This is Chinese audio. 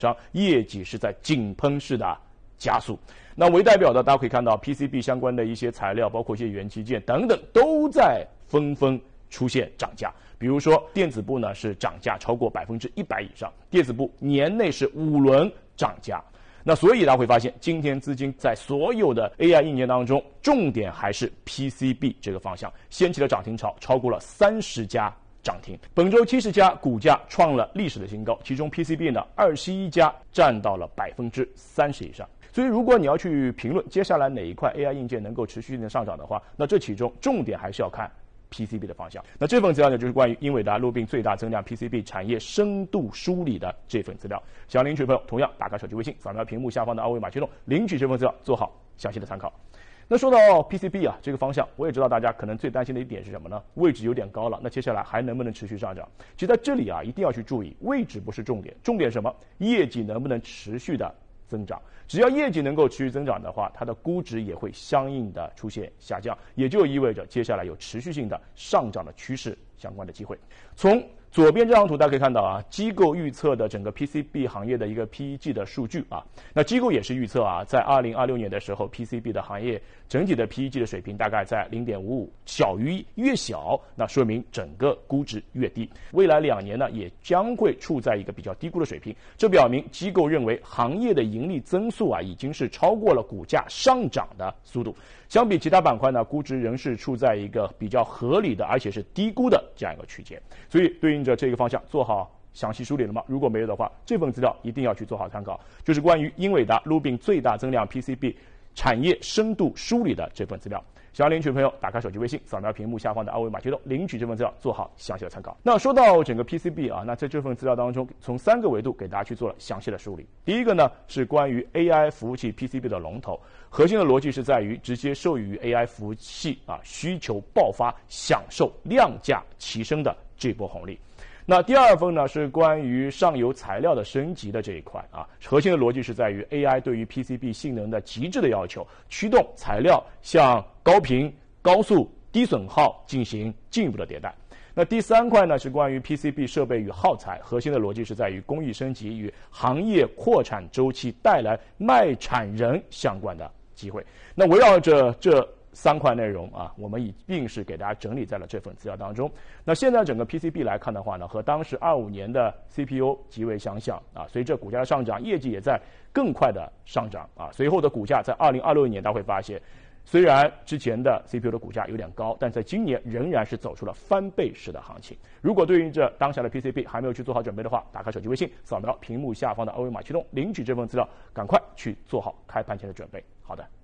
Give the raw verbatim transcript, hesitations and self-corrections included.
商业绩是在井喷式的加速。那为代表的，大家可以看到 P C B 相关的一些材料，包括一些元器件等等，都在纷纷出现涨价。比如说电子部呢是涨价超过百分之一百以上，电子部年内是五轮涨价。那所以大家会发现，今天资金在所有的 A I 硬件当中，重点还是 P C B 这个方向，掀起了涨停潮，超过了三十家涨停。本周七十家股价创了历史的新高，其中 P C B 呢二十一家占到了百分之三十以上。所以如果你要去评论接下来哪一块 A I 硬件能够持续性的上涨的话，那这其中重点还是要看 P C B 的方向。那这份资料呢，就是关于英伟达路并最大增量 P C B 产业深度梳理的这份资料。想要领取的朋友，同样打开手机微信，扫描屏幕下方的二维码驱动，领取这份资料，做好详细的参考。那说到 P C B 啊这个方向，我也知道大家可能最担心的一点是什么呢？位置有点高了，那接下来还能不能持续上涨？其实在这里啊，一定要去注意，位置不是重点，重点是什么？业绩能不能持续的增长？只要业绩能够持续增长的话，它的估值也会相应的出现下降，也就意味着接下来有持续性的上涨的趋势相关的机会。从左边这张图大家可以看到啊，机构预测的整个 P C B 行业的一个 P E G 的数据啊，那机构也是预测啊，在二零二六年的时候 ，P C B 的行业整体的 P E G 的水平大概在 零点五五，小于越小，那说明整个估值越低。未来两年呢，也将会处在一个比较低估的水平，这表明机构认为行业的盈利增速啊，已经是超过了股价上涨的速度。相比其他板块呢，估值仍是处在一个比较合理的，而且是低估的这样一个区间。所以对应着这个方向做好详细梳理了吗？如果没有的话，这份资料一定要去做好参考，就是关于英伟达路并最大增量 P C B 产业深度梳理的这份资料。想要领取的朋友，打开手机微信，扫描屏幕下方的二维码驱动，领取这份资料，做好详细的参考。那说到整个 P C B 啊，那在这份资料当中，从三个维度给大家去做了详细的梳理。第一个呢，是关于 A I 服务器 P C B 的龙头，核心的逻辑是在于直接受益于 A I 服务器啊需求爆发，享受量价齐升的这波红利。那第二份呢是关于上游材料的升级的这一块啊，核心的逻辑是在于 A I 对于 P C B 性能的极致的要求，驱动材料向高频、高速、低损耗进行进一步的迭代。那第三块呢是关于 P C B 设备与耗材，核心的逻辑是在于工艺升级与行业扩产周期带来卖产人相关的机会。那围绕着这三块内容啊，我们一并是给大家整理在了这份资料当中。那现在整个 P C B 来看的话呢，和当时二五年的 C P U 极为相像啊。随着股价的上涨，业绩也在更快的上涨啊。随后的股价在二零二六年，大家会发现，虽然之前的 C P U 的股价有点高，但在今年仍然是走出了翻倍式的行情。如果对应着当下的 P C B 还没有去做好准备的话，打开手机微信，扫描屏幕下方的二维码驱动，领取这份资料，赶快去做好开盘前的准备。好的。